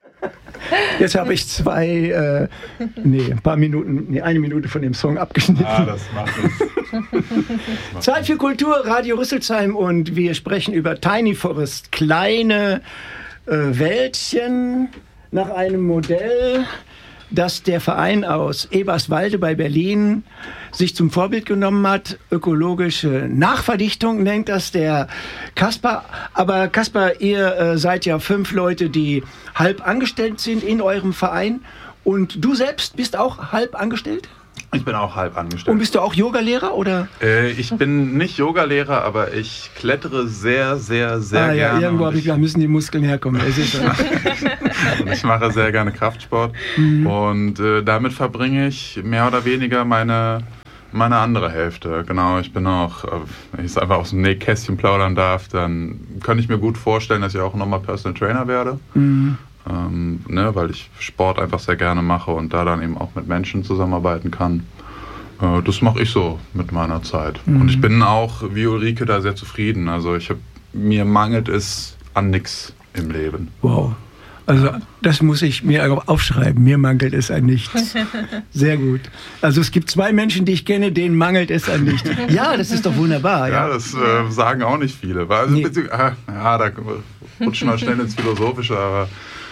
Jetzt habe ich eine Minute von dem Song abgeschnitten. Das macht es. Zeit für Kultur, Radio Rüsselsheim, und wir sprechen über Tiny Forest, kleine Wäldchen nach einem Modell, das der Verein aus Eberswalde bei Berlin sich zum Vorbild genommen hat. Ökologische Nachverdichtung nennt das der Kaspar. Aber Kaspar, ihr seid ja 5 Leute, die halb angestellt sind in eurem Verein. Und du selbst bist auch halb angestellt? Ich bin auch halb angestellt. Und bist du auch Yogalehrer, oder? Ich bin nicht Yogalehrer, aber ich klettere sehr, sehr, sehr gerne. Irgendwo müssen die Muskeln herkommen. Und ich mache sehr gerne Kraftsport. Und damit verbringe ich mehr oder weniger meine andere Hälfte. Genau, ich bin auch, wenn ich es einfach aus dem Nähkästchen plaudern darf, dann könnte ich mir gut vorstellen, dass ich auch nochmal Personal Trainer werde. Weil ich Sport einfach sehr gerne mache und da dann eben auch mit Menschen zusammenarbeiten kann. Das mache ich so mit meiner Zeit. Und ich bin auch, wie Ulrike, da sehr zufrieden. Also mir mangelt es an nichts im Leben. Wow. Also das muss ich mir aufschreiben. Mir mangelt es an nichts. Sehr gut. Also es gibt 2 Menschen, die ich kenne, denen mangelt es an nichts. Ja, das ist doch wunderbar. Ja, das sagen auch nicht viele. Also, da rutschen wir schnell ins Philosophische, aber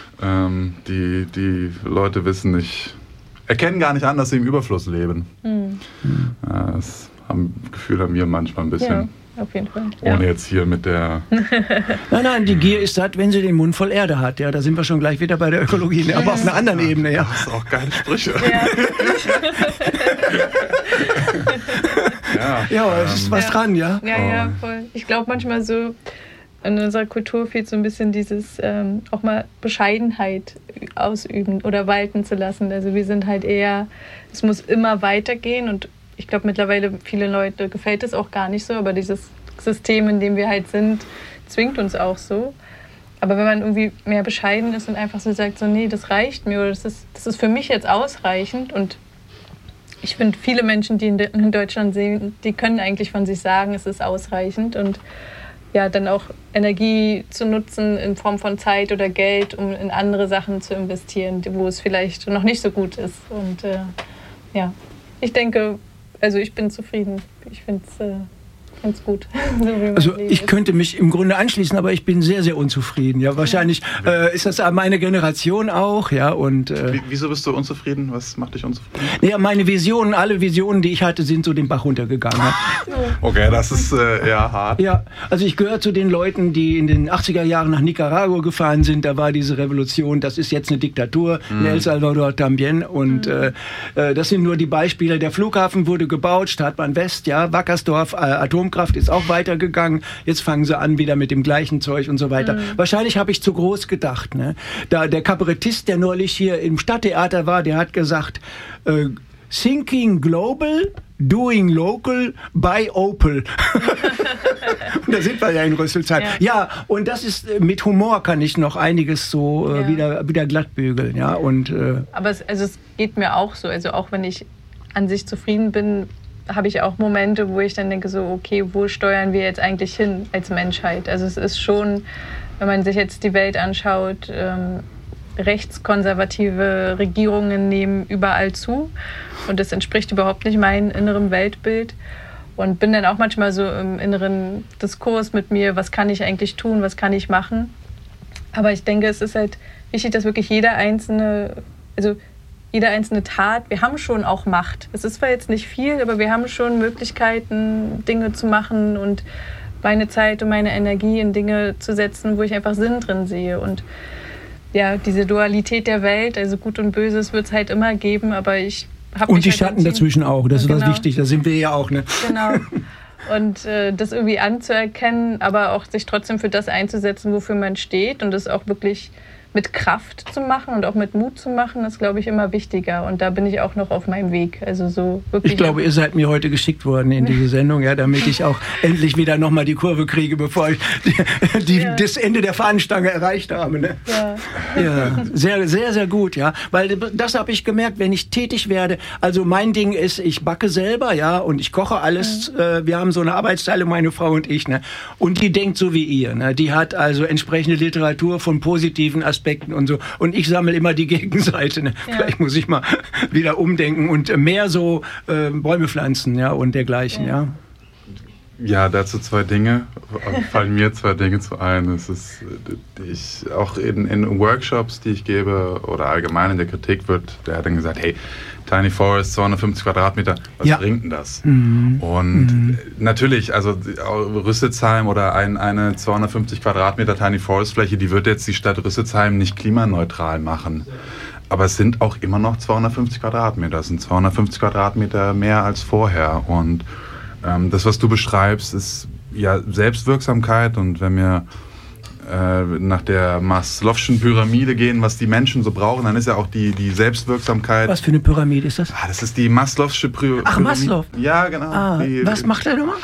die Leute erkennen gar nicht an, dass sie im Überfluss leben. Das Gefühl haben wir manchmal ein bisschen. Ja. Auf jeden Fall. Ohne jetzt hier mit der... Nein, die Gier ist satt, wenn sie den Mund voll Erde hat. Ja, da sind wir schon gleich wieder bei der Ökologie, aber auf einer anderen Ebene. Ja. Das ist auch geile Sprüche. Ja, es ist was dran, ja. Ja, voll. Ich glaube manchmal so, in unserer Kultur fehlt so ein bisschen dieses auch mal Bescheidenheit ausüben oder walten zu lassen. Also wir sind halt eher, es muss immer weitergehen, und ich glaube mittlerweile viele Leute gefällt es auch gar nicht so, aber dieses System, in dem wir halt sind, zwingt uns auch so. Aber wenn man irgendwie mehr bescheiden ist und einfach so sagt, so nee, das reicht mir, oder das ist für mich jetzt ausreichend, und ich finde, viele Menschen, die in Deutschland sehen, die können eigentlich von sich sagen, es ist ausreichend, und ja, dann auch Energie zu nutzen in Form von Zeit oder Geld, um in andere Sachen zu investieren, wo es vielleicht noch nicht so gut ist. Und ich denke, also ich bin zufrieden. Ich finde es gut. Also ich könnte mich im Grunde anschließen, aber ich bin sehr, sehr unzufrieden. Ja, wahrscheinlich ist das meine Generation auch. Ja, und wieso bist du unzufrieden? Was macht dich unzufrieden? Ja, alle Visionen, die ich hatte, sind so den Bach runtergegangen. Okay, das ist eher hart. Ja, also ich gehöre zu den Leuten, die in den 80er Jahren nach Nicaragua gefahren sind. Da war diese Revolution, das ist jetzt eine Diktatur, in El Salvador también. Und das sind nur die Beispiele. Der Flughafen wurde gebaut, Stadtbahn West, ja, Wackersdorf, Atomkraft ist auch weitergegangen. Jetzt fangen sie an wieder mit dem gleichen Zeug und so weiter. Wahrscheinlich habe ich zu groß gedacht. Ne? Da der Kabarettist, der neulich hier im Stadttheater war, der hat gesagt, Thinking Global, Doing Local, Buy Opel. Und da sind wir ja in Rüsselsheim. Ja, und das ist, mit Humor kann ich noch einiges so wieder glattbügeln. Ja, und, aber es geht mir auch so. Also auch wenn ich an sich zufrieden bin, habe ich auch Momente, wo ich dann denke, so, okay, wo steuern wir jetzt eigentlich hin als Menschheit? Also es ist schon, wenn man sich jetzt die Welt anschaut, rechtskonservative Regierungen nehmen überall zu, und das entspricht überhaupt nicht meinem inneren Weltbild, und bin dann auch manchmal so im inneren Diskurs mit mir, was kann ich eigentlich tun, was kann ich machen? Aber ich denke, es ist halt wichtig, dass wirklich jede einzelne Tat, wir haben schon auch Macht. Es ist zwar jetzt nicht viel, aber wir haben schon Möglichkeiten, Dinge zu machen und meine Zeit und meine Energie in Dinge zu setzen, wo ich einfach Sinn drin sehe. Und ja, diese Dualität der Welt, also Gut und Böses, wird es halt immer geben, aber ich habe und die halt Schatten dazwischen auch, das ist was wichtig, da sind wir ja auch, ne? Genau. Und das irgendwie anzuerkennen, aber auch sich trotzdem für das einzusetzen, wofür man steht, und das auch wirklich mit Kraft zu machen und auch mit Mut zu machen, ist, glaube ich, immer wichtiger. Und da bin ich auch noch auf meinem Weg. Also so wirklich. Ich glaube, ihr seid mir heute geschickt worden in diese Sendung, ja, damit ich auch endlich wieder nochmal die Kurve kriege, bevor ich das Ende der Fahnenstange erreicht habe. Ne? Ja, sehr, sehr, sehr gut, ja. Weil das habe ich gemerkt, wenn ich tätig werde. Also mein Ding ist, ich backe selber, ja, und ich koche alles. Wir haben so eine Arbeitsteile, meine Frau und ich, ne. Und die denkt so wie ihr, ne. Die hat also entsprechende Literatur von positiven Aspekten Aspekten und so. Und ich sammle immer die Gegenseite. Ne? Ja. Vielleicht muss ich mal wieder umdenken und mehr so Bäume pflanzen, ja, und dergleichen, ja. Ja, dazu zwei Dinge. Fallen mir zwei Dinge zu ein. Es ist, ich auch in Workshops, die ich gebe oder allgemein in der Kritik der hat dann gesagt, hey, Tiny Forest, 250 Quadratmeter, was bringt denn das? Und natürlich, also Rüsselsheim oder eine 250 Quadratmeter Tiny Forest Fläche, die wird jetzt die Stadt Rüsselsheim nicht klimaneutral machen. Aber es sind auch immer noch 250 Quadratmeter. Es sind 250 Quadratmeter mehr als vorher. Und das, was du beschreibst, ist ja Selbstwirksamkeit. Und wenn wir nach der Maslow'schen Pyramide gehen, was die Menschen so brauchen, dann ist ja auch die Selbstwirksamkeit. Was für eine Pyramide ist das? Das ist die Maslow'sche Pyramide. Ach, Maslow. Ja, genau. Was macht er nochmal?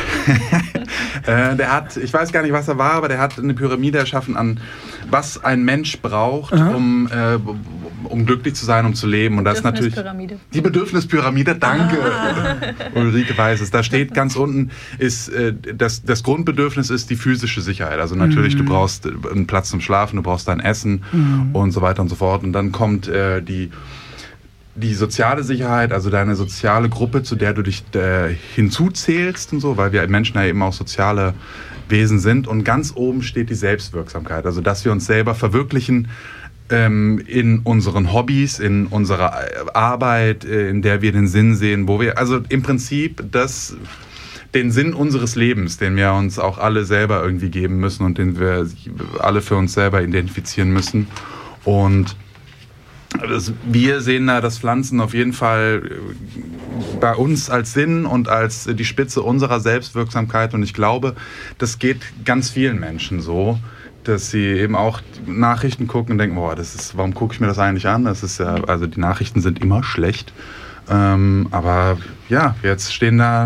Der hat, ich weiß gar nicht, was er war, aber der hat eine Pyramide erschaffen an, was ein Mensch braucht, um glücklich zu sein, um zu leben. Und das ist natürlich die Bedürfnispyramide. Danke, Ulrike weiß es. Da steht ganz unten, ist das Grundbedürfnis ist die physische Sicherheit. Also natürlich, du brauchst einen Platz zum Schlafen, du brauchst dein Essen und so weiter und so fort. Und dann kommt die soziale Sicherheit, also deine soziale Gruppe, zu der du dich hinzuzählst und so, weil wir Menschen ja eben auch soziale Wesen sind. Und ganz oben steht die Selbstwirksamkeit, also dass wir uns selber verwirklichen in unseren Hobbys, in unserer Arbeit, in der wir den Sinn sehen, wo wir, also im Prinzip den Sinn unseres Lebens, den wir uns auch alle selber irgendwie geben müssen und den wir alle für uns selber identifizieren müssen. Und wir sehen da das Pflanzen auf jeden Fall bei uns als Sinn und als die Spitze unserer Selbstwirksamkeit. Und ich glaube, das geht ganz vielen Menschen so, dass sie eben auch Nachrichten gucken und denken, warum gucke ich mir das eigentlich an? Das ist ja, also die Nachrichten sind immer schlecht. Aber ja, jetzt stehen da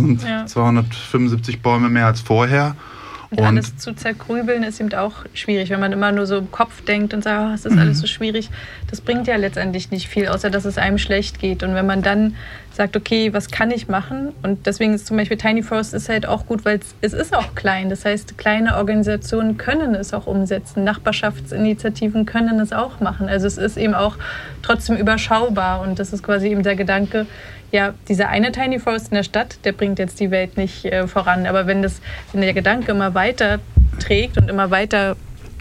1275 Bäume mehr als vorher. Und alles zu zergrübeln ist eben auch schwierig, wenn man immer nur so im Kopf denkt und sagt, es ist alles so schwierig. Das bringt ja letztendlich nicht viel, außer dass es einem schlecht geht. Und wenn man dann sagt, okay, was kann ich machen? Und deswegen ist zum Beispiel Tiny Forest ist halt auch gut, weil es ist auch klein. Das heißt, kleine Organisationen können es auch umsetzen. Nachbarschaftsinitiativen können es auch machen. Also es ist eben auch trotzdem überschaubar. Und das ist quasi eben der Gedanke, ja, dieser eine Tiny Forest in der Stadt, der bringt jetzt die Welt nicht voran. Aber wenn der Gedanke immer weiter trägt und immer weiter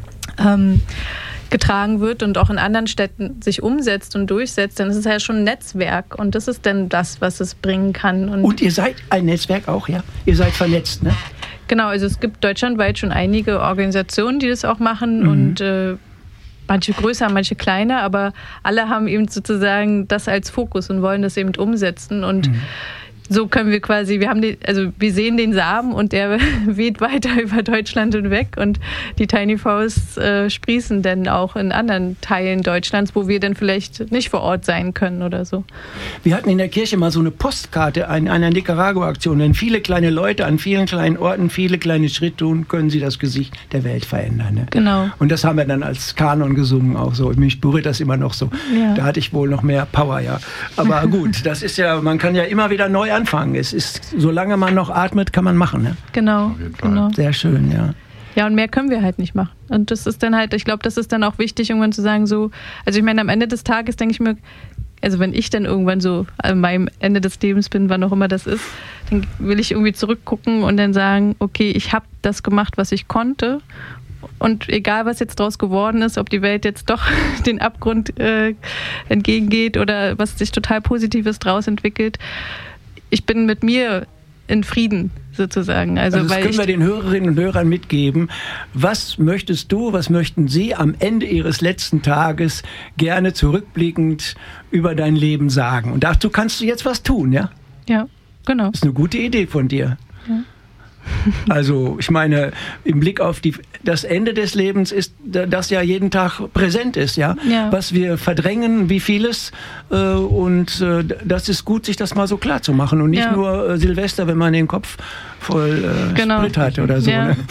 getragen wird und auch in anderen Städten sich umsetzt und durchsetzt, dann ist es ja schon ein Netzwerk. Und das ist dann das, was es bringen kann. Und ihr seid ein Netzwerk auch, ja? Ihr seid vernetzt, ne? Genau, also es gibt deutschlandweit schon einige Organisationen, die das auch machen und manche größer, manche kleiner, aber alle haben eben sozusagen das als Fokus und wollen das eben umsetzen. Und so können wir quasi, wir sehen den Samen und der weht weiter über Deutschland hinweg und die Tiny Forests sprießen dann auch in anderen Teilen Deutschlands, wo wir dann vielleicht nicht vor Ort sein können oder so. Wir hatten in der Kirche mal so eine Postkarte einer Nicaragua-Aktion. Wenn viele kleine Leute an vielen kleinen Orten viele kleine Schritte tun, können sie das Gesicht der Welt verändern. Ne? Genau. Und das haben wir dann als Kanon gesungen auch so. Mich berührt das immer noch so. Ja. Da hatte ich wohl noch mehr Power, ja. Aber gut, das ist ja, man kann ja immer wieder neu anfangen. Es ist, solange man noch atmet, kann man machen. Ne? Genau. Sehr schön, ja. Ja, und mehr können wir halt nicht machen. Und das ist dann halt, ich glaube, das ist dann auch wichtig, irgendwann zu sagen, so, also ich meine, am Ende des Tages denke ich mir, also wenn ich dann irgendwann so an meinem Ende des Lebens bin, wann auch immer das ist, dann will ich irgendwie zurückgucken und dann sagen, okay, ich habe das gemacht, was ich konnte. Und egal, was jetzt draus geworden ist, ob die Welt jetzt doch den Abgrund entgegengeht oder was sich total Positives draus entwickelt, ich bin mit mir in Frieden sozusagen. Also das können wir den Hörerinnen und Hörern mitgeben. Was möchtest du, was möchten Sie am Ende Ihres letzten Tages gerne zurückblickend über dein Leben sagen? Und dazu kannst du jetzt was tun, ja? Ja, genau. Das ist eine gute Idee von dir. Ja. Also ich meine, im Blick auf das Ende des Lebens ist, das ja jeden Tag präsent ist, ja? Was wir verdrängen, wie vieles und das ist gut, sich das mal so klar zu machen und nicht nur Silvester, wenn man den Kopf voll Sprit hat oder so. Ja. Ne?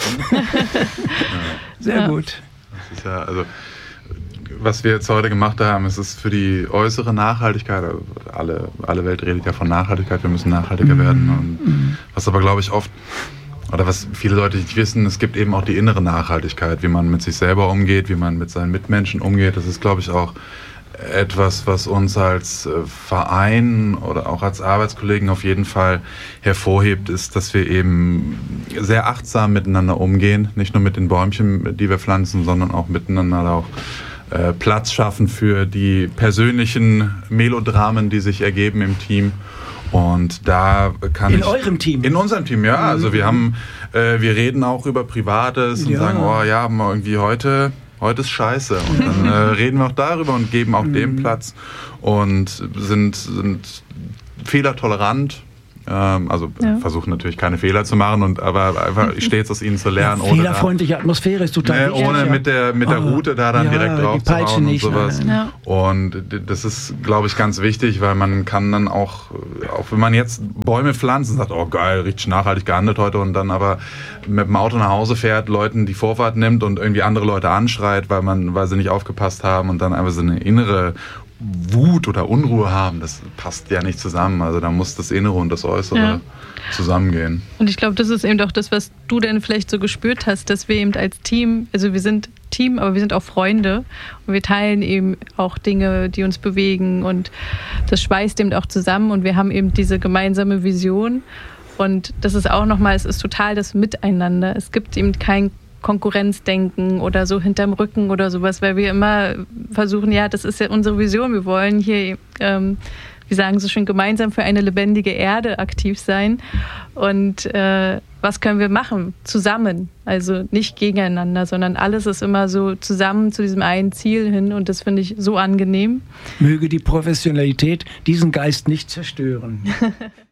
Sehr gut. Das ist ja, also was wir jetzt heute gemacht haben, ist es für die äußere Nachhaltigkeit, alle Welt redet ja von Nachhaltigkeit, wir müssen nachhaltiger werden. Und was aber, glaube ich, oft oder was viele Leute nicht wissen, es gibt eben auch die innere Nachhaltigkeit, wie man mit sich selber umgeht, wie man mit seinen Mitmenschen umgeht. Das ist, glaube ich, auch etwas, was uns als Verein oder auch als Arbeitskollegen auf jeden Fall hervorhebt, ist, dass wir eben sehr achtsam miteinander umgehen. Nicht nur mit den Bäumchen, die wir pflanzen, sondern auch miteinander auch Platz schaffen für die persönlichen Melodramen, die sich ergeben im Team. Und da kann in eurem Team? In unserem Team, ja. Also wir reden auch über Privates und sagen, oh ja, irgendwie heute ist scheiße. Und dann reden wir auch darüber und geben auch dem Platz und sind fehlertolerant. Versuchen natürlich keine Fehler zu machen, aber einfach stets aus ihnen zu lernen. Ja, fehlerfreundliche Atmosphäre ist total wichtig. Ohne mit der Route da dann direkt drauf zu hauen und sowas. Ja. Und das ist, glaube ich, ganz wichtig, weil man kann dann auch wenn man jetzt Bäume pflanzt und sagt, oh geil, richtig nachhaltig gehandelt heute und dann aber mit dem Auto nach Hause fährt, Leuten die Vorfahrt nimmt und irgendwie andere Leute anschreit, weil sie nicht aufgepasst haben und dann einfach so eine innere Wut oder Unruhe haben, das passt ja nicht zusammen. Also da muss das Innere und das Äußere zusammengehen. Und ich glaube, das ist eben auch das, was du denn vielleicht so gespürt hast, dass wir eben als Team, also wir sind Team, aber wir sind auch Freunde und wir teilen eben auch Dinge, die uns bewegen und das schweißt eben auch zusammen und wir haben eben diese gemeinsame Vision und das ist auch nochmal, es ist total das Miteinander. Es gibt eben kein Konkurrenzdenken oder so hinterm Rücken oder sowas, weil wir immer versuchen, ja, das ist ja unsere Vision, wir wollen hier, wir sagen so schön, gemeinsam für eine lebendige Erde aktiv sein und was können wir machen? Zusammen, also nicht gegeneinander, sondern alles ist immer so zusammen zu diesem einen Ziel hin und das finde ich so angenehm. Möge die Professionalität diesen Geist nicht zerstören.